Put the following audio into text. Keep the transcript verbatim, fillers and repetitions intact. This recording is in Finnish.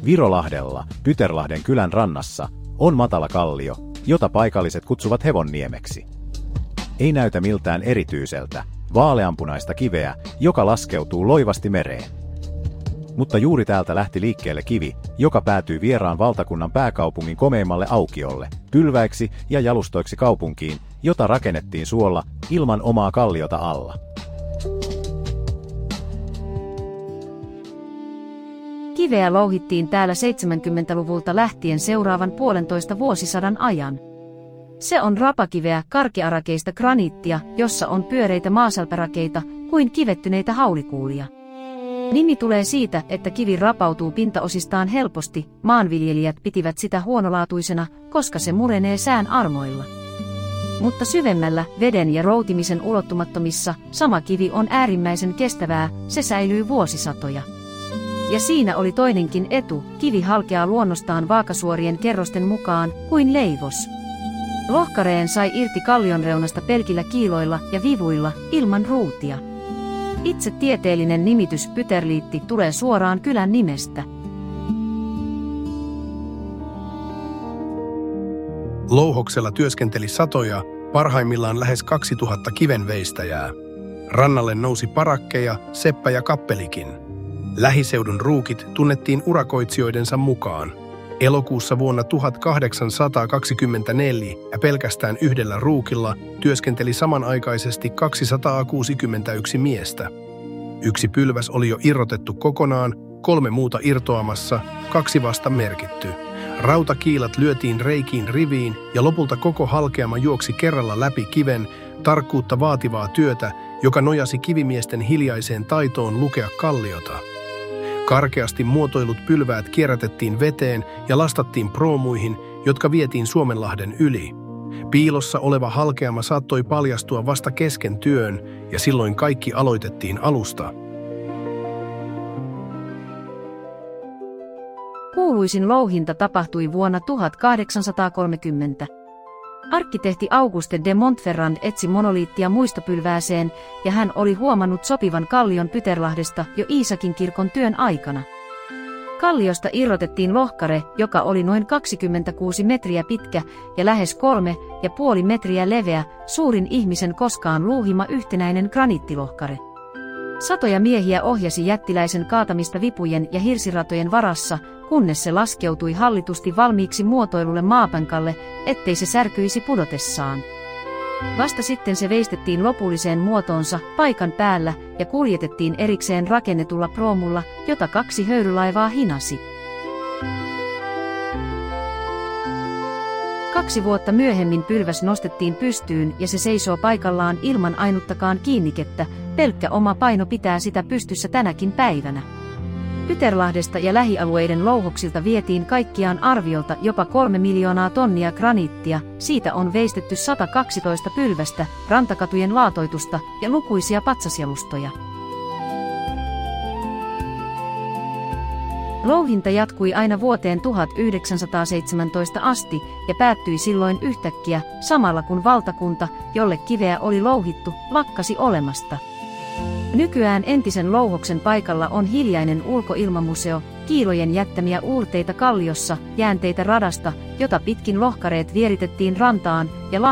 Virolahdella, Pyterlahden kylän rannassa, on matala kallio, jota paikalliset kutsuvat Hevonniemeksi. Ei näytä miltään erityiseltä, vaaleanpunaista kiveä, joka laskeutuu loivasti mereen. Mutta juuri täältä lähti liikkeelle kivi, joka päätyy vieraan valtakunnan pääkaupungin komeimmalle aukiolle, pylväiksi ja jalustoiksi kaupunkiin, jota rakennettiin suolla, ilman omaa kalliota alla. Kiveä louhittiin täällä seitsemänkymmentäluvulta lähtien seuraavan puolentoista vuosisadan ajan. Se on rapakiveä, karkearakeista graniittia, jossa on pyöreitä maasalpärakeita kuin kivettyneitä haulikuulia. Nimi tulee siitä, että kivi rapautuu pintaosistaan helposti, maanviljelijät pitivät sitä huonolaatuisena, koska se murenee sään armoilla. Mutta syvemmällä, veden ja routimisen ulottumattomissa, sama kivi on äärimmäisen kestävää, se säilyy vuosisatoja. Ja siinä oli toinenkin etu, kivi halkeaa luonnostaan vaakasuorien kerrosten mukaan, kuin leivos. Lohkareen sai irti kallionreunasta pelkillä kiiloilla ja vivuilla, ilman ruutia. Itse tieteellinen nimitys pyterliitti tulee suoraan kylän nimestä. Louhoksella työskenteli satoja, parhaimmillaan lähes kaksituhatta kivenveistäjää. Rannalle nousi parakkeja, seppä ja kappelikin. Lähiseudun ruukit tunnettiin urakoitsijoidensa mukaan. Elokuussa vuonna tuhatkahdeksansataakaksikymmentäneljä ja pelkästään yhdellä ruukilla työskenteli samanaikaisesti kaksisataakuusikymmentäyksi miestä. Yksi pylväs oli jo irrotettu kokonaan, kolme muuta irtoamassa, kaksi vasta merkitty. Rautakiilat lyötiin reikiin riviin ja lopulta koko halkeama juoksi kerralla läpi kiven, tarkkuutta vaativaa työtä, joka nojasi kivimiesten hiljaiseen taitoon lukea kalliota. Karkeasti muotoilut pylväät kierrätettiin veteen ja lastattiin proomuihin, jotka vietiin Suomenlahden yli. Piilossa oleva halkeama saattoi paljastua vasta kesken työn, ja silloin kaikki aloitettiin alusta. Kuuluisin louhinta tapahtui vuonna tuhatkahdeksansataakolmekymmentä. Arkkitehti Auguste de Montferrand etsi monoliittia muistopylvääseen, ja hän oli huomannut sopivan kallion Pyterlahdesta jo Iisakin kirkon työn aikana. Kalliosta irrotettiin lohkare, joka oli noin kaksikymmentäkuusi metriä pitkä ja lähes kolme ja puoli metriä leveä, suurin ihmisen koskaan luuhima yhtenäinen graniittilohkare. Satoja miehiä ohjasi jättiläisen kaatamista vipujen ja hirsiratojen varassa, kunnes se laskeutui hallitusti valmiiksi muotoilulle maapankalle, ettei se särkyisi pudotessaan. Vasta sitten se veistettiin lopulliseen muotoonsa paikan päällä ja kuljetettiin erikseen rakennetulla proomulla, jota kaksi höyrylaivaa hinasi. Kaksi vuotta myöhemmin pylväs nostettiin pystyyn ja se seisoo paikallaan ilman ainuttakaan kiinnikettä, pelkkä oma paino pitää sitä pystyssä tänäkin päivänä. Pyterlahdesta ja lähialueiden louhoksilta vietiin kaikkiaan arviolta jopa kolme miljoonaa tonnia graniittia, siitä on veistetty sata kaksitoista pylvästä, rantakatujen laatoitusta ja lukuisia patsasjalustoja. Louhinta jatkui aina vuoteen tuhatyhdeksänsataaseitsemäntoista asti ja päättyi silloin yhtäkkiä, samalla kun valtakunta, jolle kiveä oli louhittu, lakkasi olemasta. Nykyään entisen louhoksen paikalla on hiljainen ulkoilmamuseo, kiilojen jättämiä uurteita kalliossa, jäänteitä radasta, jota pitkin lohkareet vieritettiin rantaan ja